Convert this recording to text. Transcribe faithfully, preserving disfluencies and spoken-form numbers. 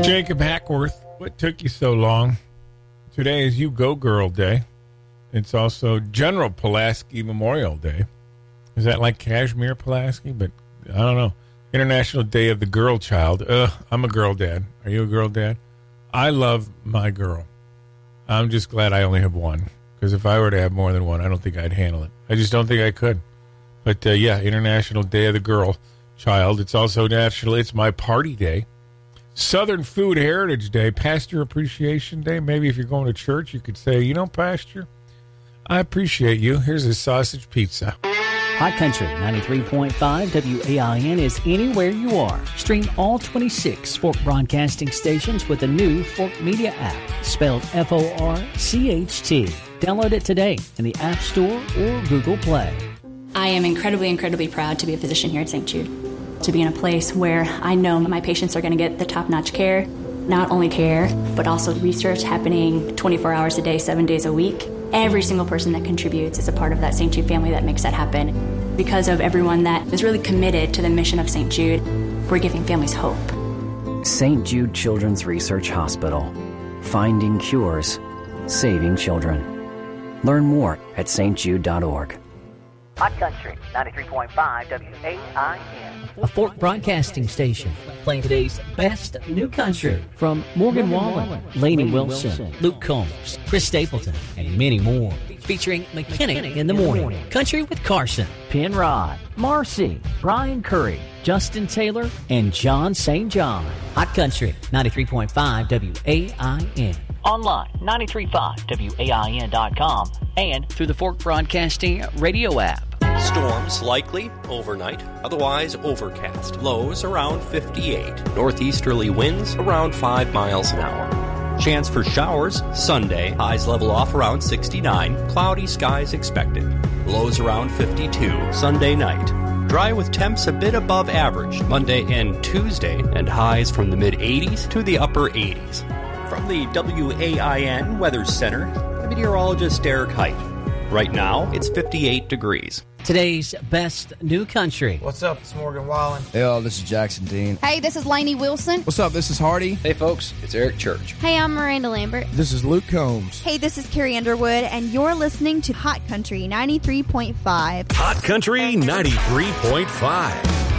Jacob Hackworth, what took you so long? Today is You Go Girl Day. It's also General Pulaski Memorial Day. Is that like Kashmir Pulaski? But I don't know. International Day of the Girl Child. Ugh, I'm a girl dad. Are you a girl dad? I love my girl. I'm just glad I only have one. Because if I were to have more than one, I don't think I'd handle it. I just don't think I could. But uh, yeah, International Day of the Girl Child. It's also National It's My Party Day. Southern Food Heritage Day. Pastor Appreciation Day. Maybe if you're going to church, you could say, you know, Pastor, I appreciate you. Here's a sausage pizza. Hot Country ninety-three point five W A I N is anywhere you are. Stream all twenty-six Fork broadcasting stations with the new Fork Media app, spelled F O R C H T. Download it today in the App Store or Google Play. I am incredibly, incredibly proud to be a physician here at Saint Jude. To be in a place where I know my patients are going to get the top-notch care, not only care, but also research happening twenty-four hours a day, seven days a week. Every single person that contributes is a part of that Saint Jude family that makes that happen. Because of everyone that is really committed to the mission of Saint Jude, we're giving families hope. Saint Jude Children's Research Hospital. Finding cures. Saving children. Learn more at s t jude dot org. Hot Country ninety-three point five W A I N. A Fork broadcasting station playing today's best new country from Morgan Wallen, Lainey Wilson, Luke Combs, Chris Stapleton, and many more. Featuring McKinnick in the morning, Country with Carson, Penrod, Marcy, Brian Curry, Justin Taylor, and John Saint John. Hot Country ninety-three point five W A I N. Online, ninety-three point five W A I N dot com, and through the Fork Broadcasting radio app. Storms likely overnight, otherwise overcast. Lows around fifty-eight. Northeasterly winds around five miles an hour. Chance for showers Sunday. Highs level off around sixty-nine. Cloudy skies expected. Lows around fifty-two. Sunday night. Dry with temps a bit above average Monday and Tuesday, and highs from the mid-eighties to the upper eighties. From the W A I N Weather Center, meteorologist Derek Height. Right now, it's fifty-eight degrees. Today's best new country. What's up? It's Morgan Wallen. Hey, all, this is Jackson Dean. Hey, this is Lainey Wilson. What's up? This is Hardy. Hey, folks, it's Eric Church. Hey, I'm Miranda Lambert. This is Luke Combs. Hey, this is Carrie Underwood, and you're listening to Hot Country ninety-three point five. Hot Country ninety-three point five.